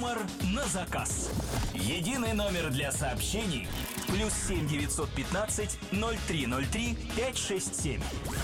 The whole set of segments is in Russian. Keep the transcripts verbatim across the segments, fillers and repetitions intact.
Юмор на заказ. Единый номер для сообщений. Плюс семь девятьсот пятнадцать ноль три ноль три пять шесть семь.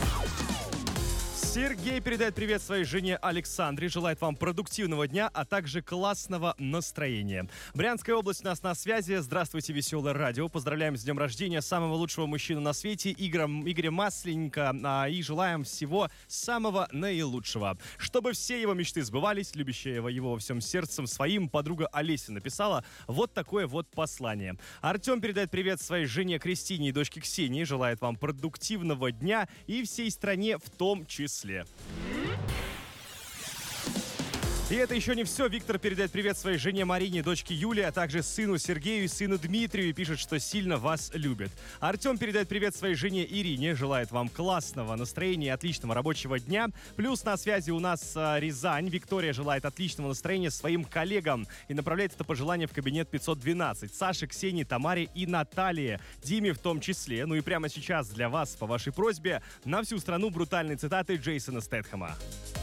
Сергей передает привет своей жене Александре, желает вам продуктивного дня, а также классного настроения. Брянская область у нас на связи. Здравствуйте, веселое радио. Поздравляем с днем рождения самого лучшего мужчину на свете, Игоря, Игоря Масленника, а, и желаем всего самого наилучшего. Чтобы все его мечты сбывались, любящая его во всем сердцем своим, подруга Олеся написала вот такое вот послание. Артем передает привет своей жене Кристине и дочке Ксении, желает вам продуктивного дня и всей стране в том числе. И это еще не все. Виктор передает привет своей жене Марине, дочке Юлии, а также сыну Сергею и сыну Дмитрию и пишет, что сильно вас любит. Артем передает привет своей жене Ирине, желает вам классного настроения и отличного рабочего дня. Плюс на связи у нас а, Рязань. Виктория желает отличного настроения своим коллегам и направляет это пожелание в кабинет пятьсот двенадцать. Саше, Ксении, Тамаре и Наталье, Диме в том числе. Ну и прямо сейчас для вас, по вашей просьбе, на всю страну брутальные цитаты Джейсона Стэтхэма.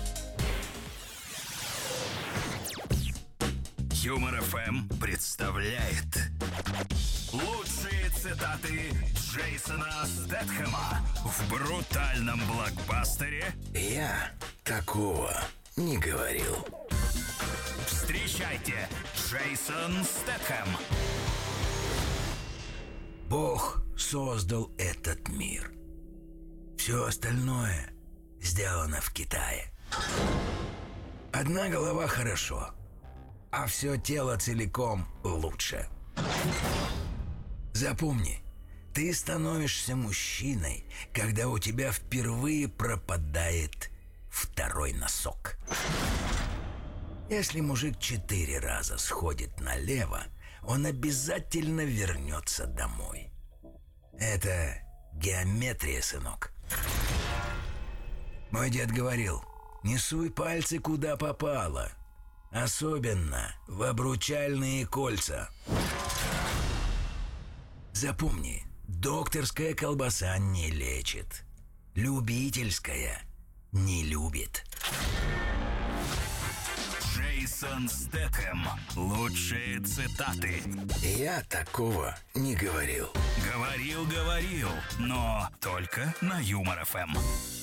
Юмор эф эм представляет лучшие цитаты Джейсона Стэтхэма в брутальном блокбастере «Я такого не говорил». Встречайте, Джейсон Стэтхэм. Бог создал этот мир. Все остальное сделано в Китае. Одна голова хорошо, а все тело целиком лучше. Запомни, ты становишься мужчиной, когда у тебя впервые пропадает второй носок. Если мужик четыре раза сходит налево, он обязательно вернется домой. Это геометрия, сынок. Мой дед говорил, не суй пальцы куда попало. Особенно в обручальные кольца. Запомни, докторская колбаса не лечит. Любительская не любит. Джейсон Стэтхэм. Лучшие цитаты. Я такого не говорил. Говорил, говорил, но только на Юмор эф эм.